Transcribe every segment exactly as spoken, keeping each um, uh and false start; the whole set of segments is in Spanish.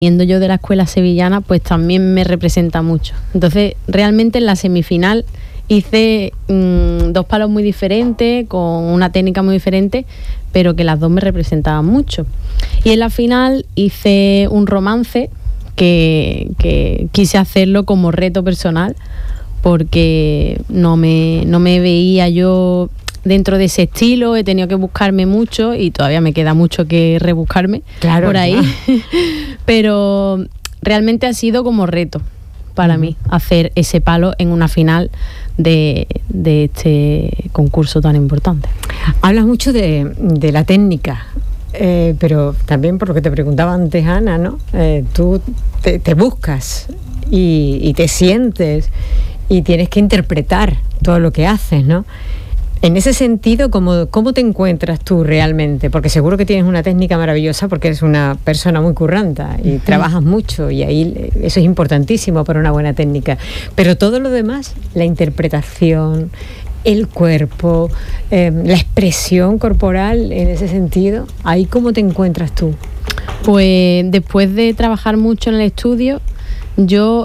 Yendo yo de la escuela sevillana, pues también me representa mucho. Entonces, realmente en la semifinal hice mmm, dos palos muy diferentes, con una técnica muy diferente, pero que las dos me representaban mucho. Y en la final hice un romance que, que quise hacerlo como reto personal, porque no me, no me veía yo dentro de ese estilo, he tenido que buscarme mucho y todavía me queda mucho que rebuscarme, claro, por ahí. Pero realmente ha sido como reto para uh-huh. mí hacer ese palo en una final de, de este concurso tan importante. Hablas mucho de, de la técnica, eh, pero también por lo que te preguntaba antes Ana, ¿no? Eh, tú te, te buscas y, y te sientes y tienes que interpretar todo lo que haces, ¿no? En ese sentido, ¿cómo, ¿cómo te encuentras tú realmente? Porque seguro que tienes una técnica maravillosa porque eres una persona muy curranta y uh-huh. trabajas mucho y ahí eso es importantísimo para una buena técnica. Pero todo lo demás, la interpretación, el cuerpo, eh, la expresión corporal en ese sentido, ¿ahí cómo te encuentras tú? Pues después de trabajar mucho en el estudio, yo...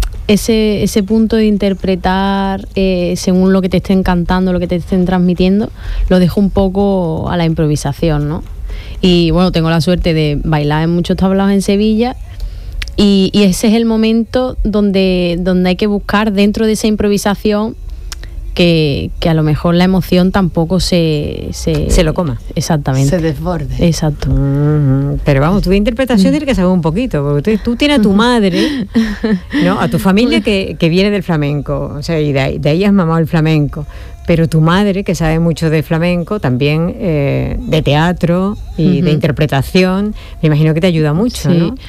Ese, ese punto de interpretar eh, según lo que te estén cantando, lo que te estén transmitiendo, lo dejo un poco a la improvisación, ¿no? Y bueno, tengo la suerte de bailar en muchos tablaos en Sevilla y, y ese es el momento donde, donde hay que buscar dentro de esa improvisación que, que a lo mejor la emoción tampoco se... Se, se lo coma. Exactamente. Se desborde. Exacto. Mm-hmm. Pero vamos, tu interpretación tiene que saber un poquito, porque tú, tú tienes a tu madre, ¿no? A tu familia que, que viene del flamenco, o sea, y de ahí, de ahí has mamado el flamenco. Pero tu madre, que sabe mucho de flamenco, también eh, de teatro y uh-huh. de interpretación, me imagino que te ayuda mucho, sí. ¿no?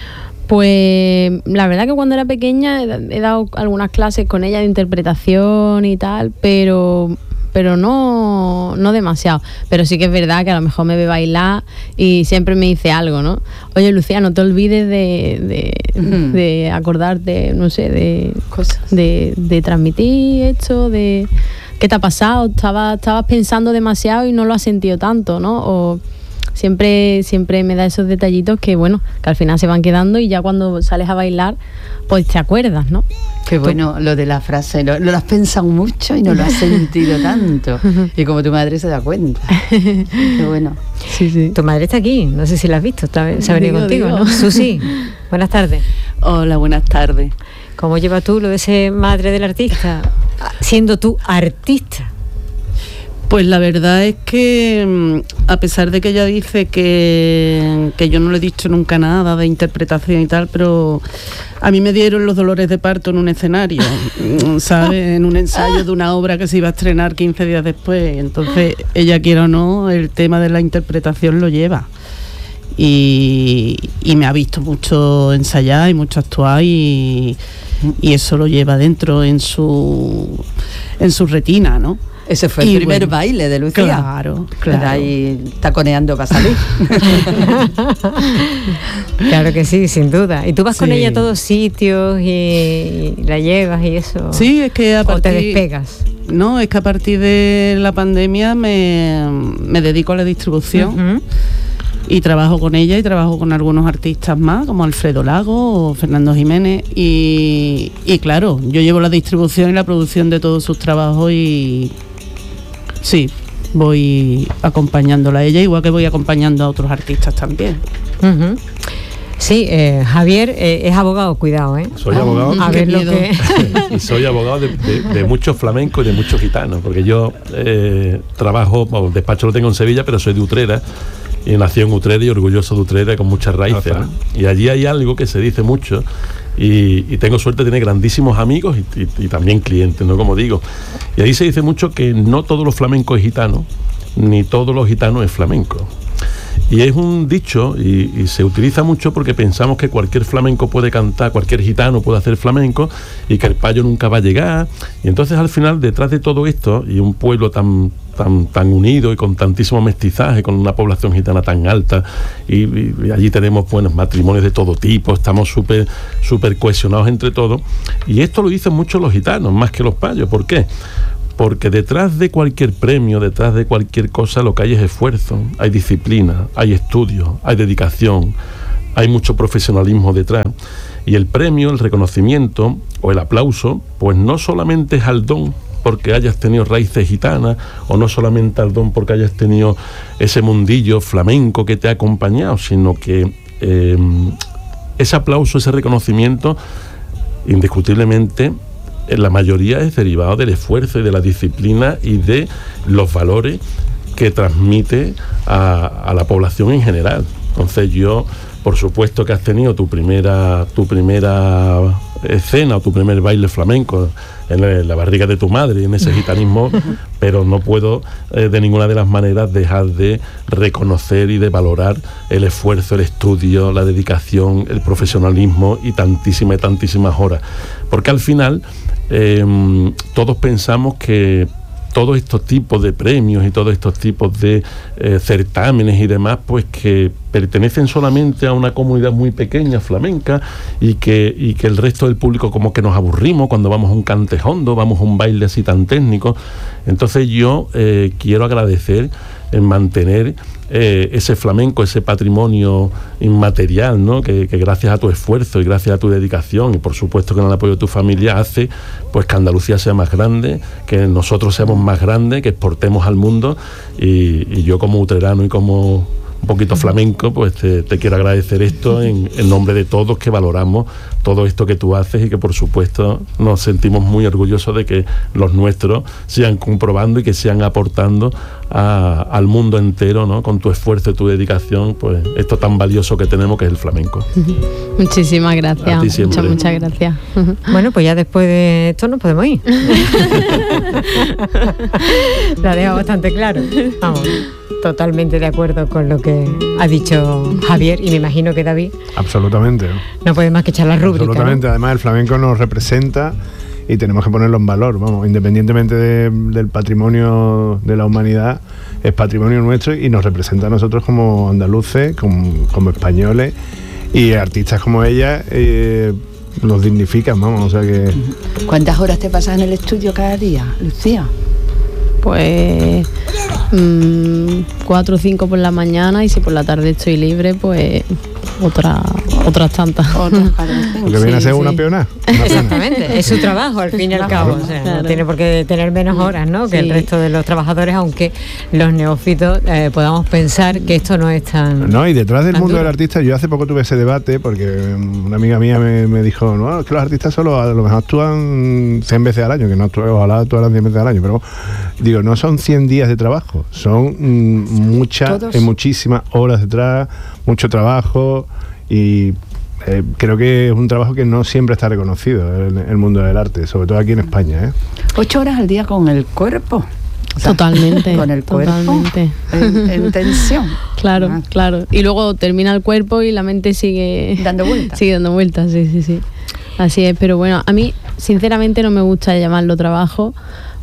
Pues la verdad que cuando era pequeña he, he dado algunas clases con ella de interpretación y tal, pero pero no, no demasiado. Pero sí que es verdad que a lo mejor me ve bailar y siempre me dice algo, ¿no? Oye, Lucía, no te olvides de, de, uh-huh. de acordarte, no sé, de cosas, de, de transmitir esto, de qué te ha pasado, estabas, estabas pensando demasiado y no lo has sentido tanto, ¿no? O Siempre, siempre me da esos detallitos que, bueno, que al final se van quedando y ya cuando sales a bailar, pues te acuerdas, ¿no? Qué bueno lo de la frase, lo, lo has pensado mucho y no lo has sentido tanto. Y como tu madre se da cuenta. Qué bueno. Sí, sí. Tu madre está aquí, no sé si la has visto, se ha venido contigo, digo. ¿no? Susi, buenas tardes. Hola, buenas tardes. ¿Cómo llevas tú lo de ser madre del artista, siendo tú artista? Pues la verdad es que, a pesar de que ella dice que, que yo no le he dicho nunca nada de interpretación y tal, pero a mí me dieron los dolores de parto en un escenario, ¿sabes? En un ensayo de una obra que se iba a estrenar quince días después. Entonces, ella quiera o no, el tema de la interpretación lo lleva. Y, y me ha visto mucho ensayar y mucho actuar y, y eso lo lleva dentro en su, en su retina, ¿no? Ese fue el y primer bueno, baile de Lucía. Claro, claro. Está ahí taconeando para salir. Claro que sí, sin duda. ¿Y tú vas sí. con ella a todos sitios y, y la llevas y eso? Sí, es que a partir... ¿O te despegas? No, es que a partir de la pandemia me, me dedico a la distribución. Uh-huh. Y trabajo con ella y trabajo con algunos artistas más, como Alfredo Lago o Fernando Jiménez. Y, y claro, yo llevo la distribución y la producción de todos sus trabajos y sí, voy acompañándola a ella, igual que voy acompañando a otros artistas también. Uh-huh. Sí, eh, Javier eh, es abogado, cuidado, ¿eh? Soy abogado. A ver lo que... Y soy abogado de, de, de muchos flamencos y de muchos gitanos, porque yo eh, trabajo, bueno, el despacho lo tengo en Sevilla, pero soy de Utrera. Y nací en Utrera y orgulloso de Utrera con muchas raíces, ¿no? Y allí hay algo que se dice mucho y, y tengo suerte de tener grandísimos amigos y, y, y también clientes, ¿no? Como digo. Y ahí se dice mucho que no todos los flamencos es gitano, ni todos los gitanos es flamenco. Y es un dicho y, y se utiliza mucho porque pensamos que cualquier flamenco puede cantar, cualquier gitano puede hacer flamenco y que el payo nunca va a llegar. Y entonces al final, detrás de todo esto, y un pueblo tan tan tan unido y con tantísimo mestizaje, con una población gitana tan alta, y, y, y allí tenemos buenos matrimonios de todo tipo, estamos súper súper cohesionados entre todos. Y esto lo dicen mucho los gitanos, más que los payos. ¿Por qué? Porque detrás de cualquier premio, detrás de cualquier cosa, lo que hay es esfuerzo, hay disciplina, hay estudio, hay dedicación, hay mucho profesionalismo detrás. Y el premio, el reconocimiento o el aplauso, pues no solamente es al don porque hayas tenido raíces gitanas, o no solamente al don porque hayas tenido ese mundillo flamenco que te ha acompañado, sino que eh, ese aplauso, ese reconocimiento, indiscutiblemente, en la mayoría es derivado del esfuerzo y de la disciplina y de los valores que transmite a, a la población en general. Entonces yo, por supuesto que has tenido tu primera tu primera escena o tu primer baile flamenco en la, en la barriga de tu madre, en ese gitanismo, pero no puedo eh, de ninguna de las maneras dejar de reconocer y de valorar el esfuerzo, el estudio, la dedicación, el profesionalismo y tantísimas y tantísimas horas. Porque al final eh, todos pensamos que todos estos tipos de premios y todos estos tipos de eh, certámenes y demás, pues que pertenecen solamente a una comunidad muy pequeña, flamenca, y que, y que el resto del público como que nos aburrimos cuando vamos a un cantejondo, vamos a un baile así tan técnico. Entonces yo eh, quiero agradecer en mantener eh, ese flamenco, ese patrimonio inmaterial, ¿no? Que, que gracias a tu esfuerzo y gracias a tu dedicación y por supuesto con el apoyo de tu familia hace pues que Andalucía sea más grande, que nosotros seamos más grandes, que exportemos al mundo, y, y yo como utrerano y como un poquito flamenco, pues te, te quiero agradecer esto en, en nombre de todos, que valoramos todo esto que tú haces y que por supuesto nos sentimos muy orgullosos de que los nuestros sigan comprobando y que sigan aportando a, al mundo entero, ¿no? Con tu esfuerzo y tu dedicación, pues esto tan valioso que tenemos, que es el flamenco. Muchísimas gracias, muchas, muchas gracias. Bueno, pues ya después de esto nos podemos ir. Lo ha dejado bastante claro. Vamos, totalmente de acuerdo con lo que ha dicho Javier, y me imagino que David. Absolutamente. No puede más que echar la rúbrica. Absolutamente, ¿no? Además el flamenco nos representa y tenemos que ponerlo en valor, vamos, independientemente de, del patrimonio de la humanidad, es patrimonio nuestro y nos representa a nosotros como andaluces, como, como españoles, y artistas como ella eh, nos dignifican, vamos, o sea que... ¿Cuántas horas te pasas en el estudio cada día, Lucía? Pues mmm, cuatro o cinco por la mañana, y si por la tarde estoy libre, pues otra, otras tantas. Otras Lo que viene a ser sí, una sí. peona. Exactamente, es su trabajo al fin y al cabo, o sea, Claro. no tiene por qué tener menos horas, ¿no? Que Sí. el resto de los trabajadores, aunque los neófitos eh, podamos pensar que esto no es tan... No, y detrás del tan mundo duro. del artista, yo hace poco tuve ese debate porque una amiga mía me, me dijo, no, es que los artistas solo a lo mejor actúan cien veces al año, que no actúan, ojalá actuaran cien veces al año, pero digo, no son cien días de trabajo, son mm, muchas, Todos. eh, muchísimas horas detrás, mucho trabajo, y eh, creo que es un trabajo que no siempre está reconocido en el mundo del arte, sobre todo aquí en España, ¿eh? Ocho horas al día con el cuerpo. O sea, Totalmente. Con el cuerpo Totalmente. en, en tensión. Claro, Ah. claro. Y luego termina el cuerpo y la mente sigue Dando vueltas. Sigue dando vueltas, sí, sí, sí. Así es, pero bueno, a mí sinceramente no me gusta llamarlo trabajo,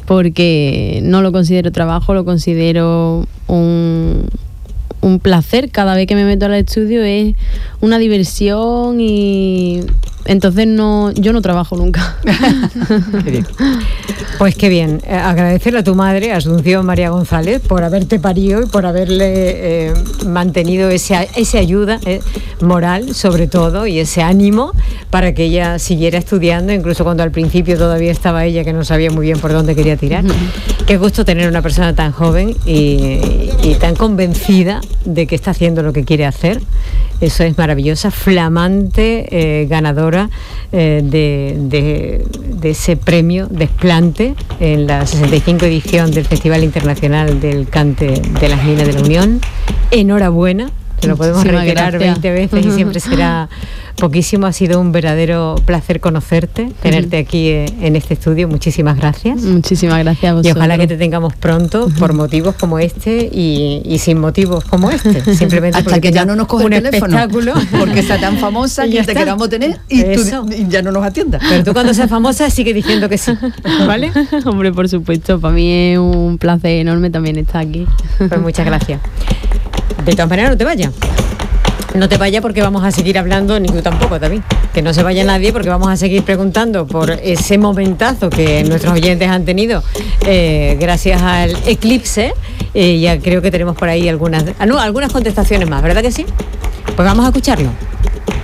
porque no lo considero trabajo, lo considero un, un placer. Cada vez que me meto al estudio es una diversión, y entonces no, yo no trabajo nunca. Qué bien. Pues qué bien, eh, agradecerle a tu madre, Asunción María González, por haberte parido y por haberle eh, mantenido ese, ese ayuda eh, moral, sobre todo, y ese ánimo para que ella siguiera estudiando, incluso cuando al principio todavía estaba ella que no sabía muy bien por dónde quería tirar. Qué gusto tener una persona tan joven y, y tan convencida de que está haciendo lo que quiere hacer. Eso es maravillosa, flamante eh, ganadora eh, de, de, de ese premio Desplante en la sesenta y cinco edición del Festival Internacional del Cante de las Minas de la Unión. Enhorabuena, te lo podemos Muchísimas reiterar gracias. veinte veces y siempre será poquísimo. Ha sido un verdadero placer conocerte, tenerte aquí eh, en este estudio. Muchísimas gracias. Muchísimas gracias a Y vosotros. ojalá que te tengamos pronto por motivos como este y, y sin motivos como este. Simplemente Hasta porque que ya tenga no nos coge un el teléfono. espectáculo. Porque está tan famosa Y que ya te está. queramos tener y, Eso. tú, y ya no nos atienda. Pero tú cuando seas famosa sigue diciendo que sí, ¿vale? Hombre, por supuesto, para mí es un placer enorme también estar aquí. Pues muchas gracias. De todas maneras, no te vayas. No te vayas porque vamos a seguir hablando, ni tú tampoco, David. Que no se vaya nadie porque vamos a seguir preguntando por ese momentazo que nuestros oyentes han tenido eh, gracias al eclipse. Eh, ya creo que tenemos por ahí algunas, ah, no, algunas contestaciones más, ¿verdad que sí? Pues vamos a escucharlo.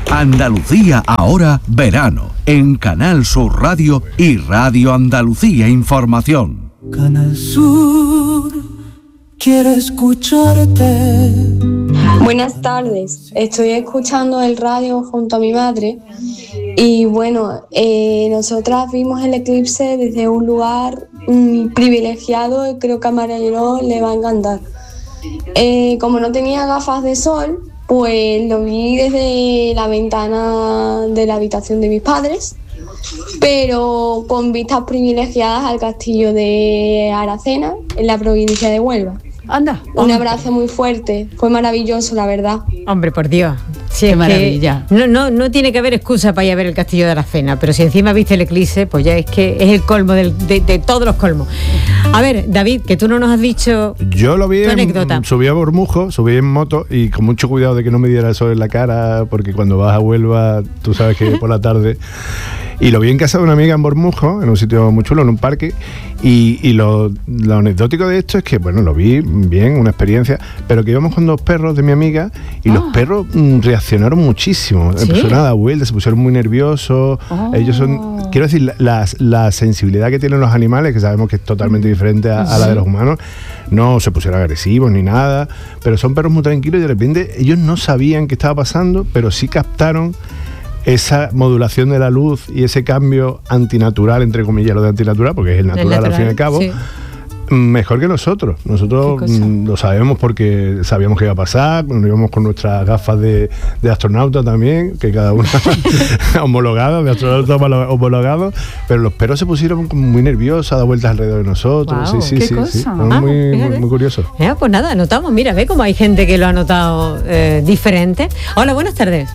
Andalucía ahora verano en Canal Sur Radio y Radio Andalucía Información. Canal Sur quiere escucharte. Buenas tardes, estoy escuchando el radio junto a mi madre y bueno, eh, nosotras vimos el eclipse desde un lugar mm, privilegiado y creo que a Mariló le va a encantar. Eh, como no tenía gafas de sol, pues lo vi desde la ventana de la habitación de mis padres, pero con vistas privilegiadas al castillo de Aracena, en la provincia de Huelva. Anda. Un abrazo muy fuerte, fue maravilloso, la verdad. Hombre, por Dios. Sí, qué maravilla. No, no, no tiene que haber excusa para ir a ver el castillo de Aracena, pero si encima viste el eclipse, pues ya es que es el colmo del, de, de todos los colmos. A ver, David, que tú no nos has dicho. Yo lo vi, tu en, anécdota. subí a Bormujo, subí en moto y con mucho cuidado de que no me diera el sol en la cara, porque cuando vas a Huelva, tú sabes que por la tarde. Y lo vi en casa de una amiga en Bormujo, en un sitio muy chulo, en un parque. Y, y lo, lo anecdótico de esto es que, bueno, lo vi bien, una experiencia, pero que íbamos con dos perros de mi amiga y oh. los perros mm, reaccionaron muchísimo. ¿Sí? Empezaron a dar vueltas, se pusieron muy nerviosos. Oh. Ellos son, quiero decir, la, la sensibilidad que tienen los animales, que sabemos que es totalmente diferente a, a la de los humanos, no se pusieron agresivos ni nada, pero son perros muy tranquilos y de repente ellos no sabían qué estaba pasando, pero sí captaron esa modulación de la luz y ese cambio antinatural, entre comillas, lo de antinatural, porque es el natural, el natural al fin y al cabo, sí. Mejor que nosotros. Nosotros lo sabemos porque sabíamos que iba a pasar, nos íbamos con nuestras gafas de, de astronauta también, que cada una homologada, de astronauta homologado, pero los perros se pusieron muy nerviosos, a dar vueltas alrededor de nosotros. Wow, sí, sí, sí, sí. Ah, muy, muy, muy curioso. Eh, pues nada, anotamos, mira, ve cómo hay gente que lo ha notado eh, diferente. Hola, buenas tardes.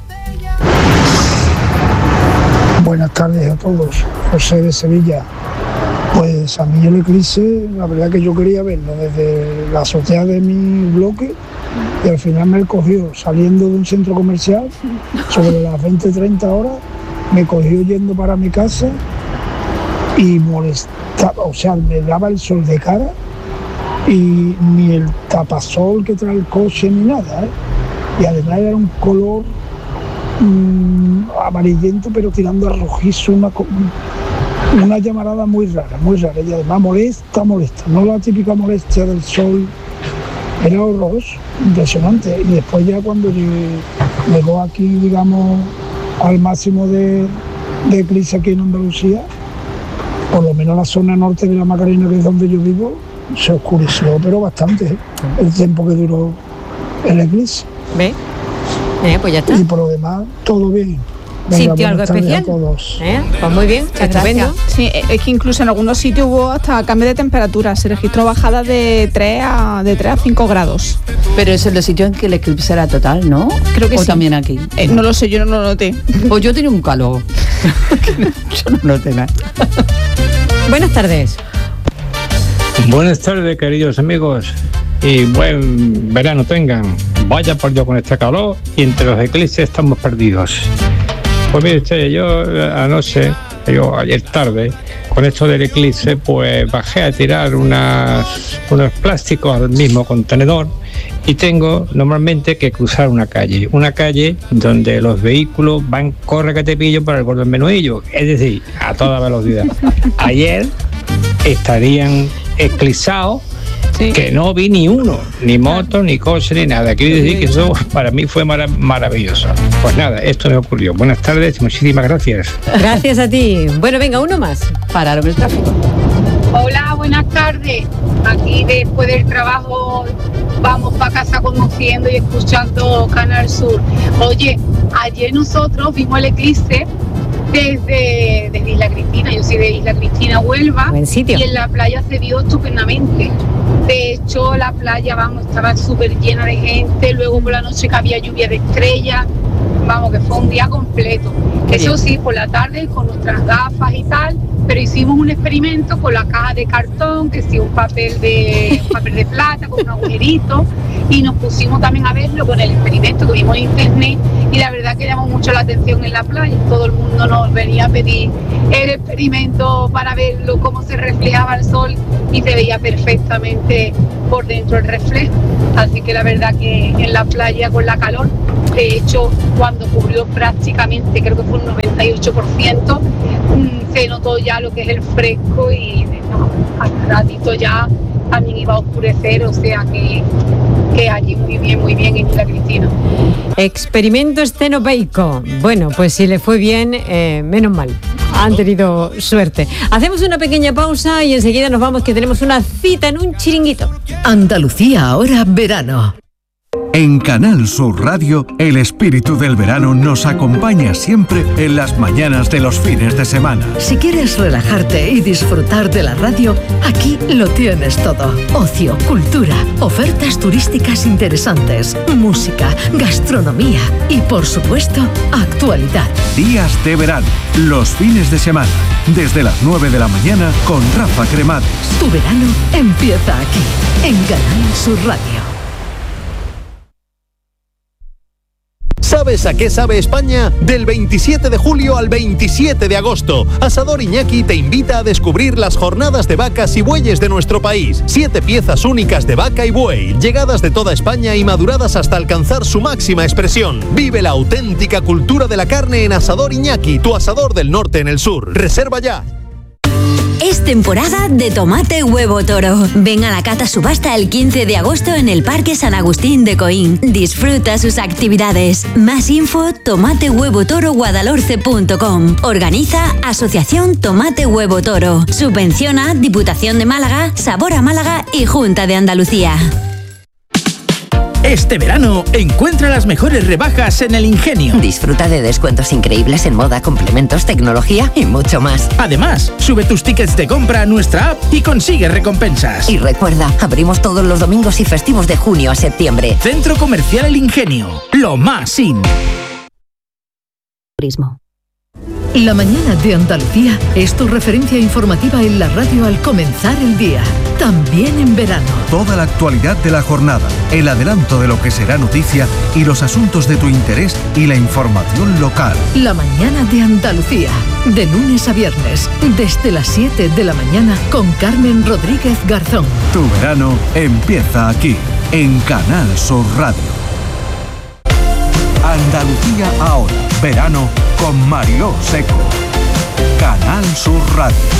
Buenas tardes a todos, José de Sevilla. Pues a mí el eclipse, la verdad que yo quería verlo desde la azotea de mi bloque y al final me cogió saliendo de un centro comercial sobre las veinte treinta horas, me cogió yendo para mi casa y molestaba, o sea, me daba el sol de cara y ni el tapasol que trae el coche ni nada, ¿eh? Y además era un color mmm, amarillento pero tirando a rojizo, una una llamarada muy rara, muy rara y además molesta, molesta, no la típica molestia del sol, era horroroso, impresionante. Y después ya cuando llegó aquí, digamos, al máximo de, de eclipse aquí en Andalucía, por lo menos la zona norte de la Macarena, que es donde yo vivo, se oscureció, pero bastante, ¿eh? El tiempo que duró el eclipse. ¿Ve? Eh, pues ya está. Y por lo demás, todo bien. ¿Sintió algo especial? ¿Eh? Pues muy bien, estupendo. Sí, es que incluso en algunos sitios hubo hasta cambio de temperatura, se registró bajada de tres a cinco grados. Pero eso es los sitios en que el eclipse era total, ¿no? Creo que o sí. También aquí. Eh, no lo sé, yo no lo noté. O yo tenía un calor. Yo no noté nada. Buenas tardes. Buenas tardes, queridos amigos. Y buen verano tengan. Vaya por Dios con este calor y entre los eclipses estamos perdidos. Pues mire usted, yo anoche, yo ayer tarde, con esto del eclipse, pues bajé a tirar unas, unos plásticos al mismo contenedor y tengo normalmente que cruzar una calle, una calle donde los vehículos van, corre que te pillo para el borde del Menuillo, es decir, a toda velocidad. Ayer estarían eclipsados. Sí. Que no vi ni uno, ni moto, ni coche, ni nada. Quiero decir que eso para mí fue marav- maravilloso. Pues nada, esto me ocurrió. Buenas tardes, muchísimas gracias. Gracias a ti. Bueno, venga, uno más. Pararon el tráfico. Hola, buenas tardes. Aquí después del trabajo vamos para casa conociendo y escuchando Canal Sur. Oye, ayer nosotros vimos el eclipse desde, desde Isla Cristina. Yo soy de Isla Cristina, Huelva. Buen sitio. Y en la playa se vio estupendamente. De hecho, la playa, vamos, estaba súper llena de gente. Luego por la noche que había lluvia de estrellas. Vamos, que fue un día completo. Eso sí, por la tarde con nuestras gafas y tal, pero hicimos un experimento con la caja de cartón, que sí, un papel de, un papel de plata con un agujerito, y nos pusimos también a verlo con el experimento que vimos en internet, y la verdad que llamó mucho la atención en la playa. Todo el mundo nos venía a pedir el experimento para verlo, cómo se reflejaba el sol, y se veía perfectamente por dentro el reflejo. Así que la verdad que en la playa con la calor De hecho, cuando cubrió prácticamente, creo que fue un noventa y ocho por ciento, mmm, se notó ya lo que es el fresco y no, al ratito ya también iba a oscurecer, o sea que, que allí muy bien, muy bien en Isla Cristina. Experimento escenopeico. Bueno, pues si le fue bien, eh, menos mal. Han tenido suerte. Hacemos una pequeña pausa y enseguida nos vamos, que tenemos una cita en un chiringuito. Andalucía ahora verano. En Canal Sur Radio, el espíritu del verano nos acompaña siempre en las mañanas de los fines de semana. Si quieres relajarte y disfrutar de la radio, aquí lo tienes todo. Ocio, cultura, ofertas turísticas interesantes, música, gastronomía y, por supuesto, actualidad. Días de verano, los fines de semana, desde las nueve de la mañana con Rafa Cremades. Tu verano empieza aquí, en Canal Sur Radio. ¿Sabes a qué sabe España? Del veintisiete de julio al veintisiete de agosto, Asador Iñaki te invita a descubrir las jornadas de vacas y bueyes de nuestro país. Siete piezas únicas de vaca y buey, llegadas de toda España y maduradas hasta alcanzar su máxima expresión. Vive la auténtica cultura de la carne en Asador Iñaki, tu asador del norte en el sur. Reserva ya. Es temporada de Tomate Huevo Toro. Ven a la cata subasta el quince de agosto en el Parque San Agustín de Coín. Disfruta sus actividades. Más info, tomate huevo toro guadalhorce punto com. Organiza Asociación Tomate Huevo Toro. Subvenciona Diputación de Málaga, Sabor a Málaga y Junta de Andalucía. Este verano encuentra las mejores rebajas en El Ingenio. Disfruta de descuentos increíbles en moda, complementos, tecnología y mucho más. Además, sube tus tickets de compra a nuestra app y consigue recompensas. Y recuerda, abrimos todos los domingos y festivos de junio a septiembre. Centro Comercial El Ingenio, lo más in. Turismo. La mañana de Andalucía es tu referencia informativa en la radio al comenzar el día, también en verano. Toda la actualidad de la jornada, el adelanto de lo que será noticia y los asuntos de tu interés y la información local. La mañana de Andalucía, de lunes a viernes, desde las siete de la mañana con Carmen Rodríguez Garzón. Tu verano empieza aquí, en Canal Sur Radio. Andalucía ahora, verano con Mariló Seco. Canal Sur Radio.